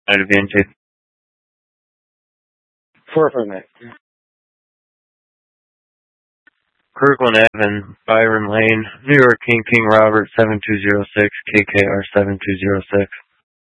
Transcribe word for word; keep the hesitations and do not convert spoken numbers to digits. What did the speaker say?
Advantage. Four affirmative. Kirkland Avenue, Byron Lane, New York, King King Robert seven two zero six, K K R seven two zero six.